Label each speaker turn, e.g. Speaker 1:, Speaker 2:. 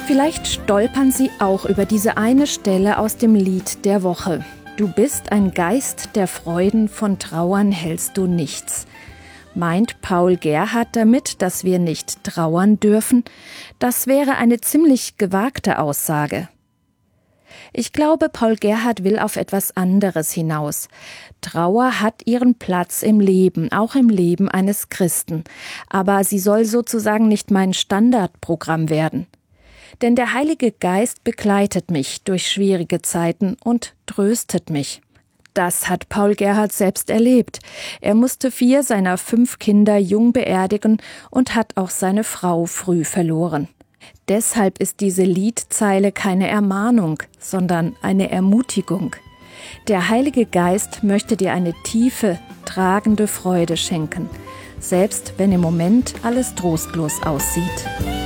Speaker 1: Vielleicht stolpern Sie auch über diese eine Stelle aus dem Lied der Woche. Du bist ein Geist der Freuden, von Trauern hältst du nichts. Meint Paul Gerhardt damit, dass wir nicht trauern dürfen? Das wäre eine ziemlich gewagte Aussage. Ich glaube, Paul Gerhardt will auf etwas anderes hinaus. Trauer hat ihren Platz im Leben, auch im Leben eines Christen. Aber sie soll sozusagen nicht mein Standardprogramm werden. Denn der Heilige Geist begleitet mich durch schwierige Zeiten und tröstet mich. Das hat Paul Gerhardt selbst erlebt. Er musste 4 seiner 5 Kinder jung beerdigen und hat auch seine Frau früh verloren. Deshalb ist diese Liedzeile keine Ermahnung, sondern eine Ermutigung. Der Heilige Geist möchte dir eine tiefe, tragende Freude schenken, selbst wenn im Moment alles trostlos aussieht.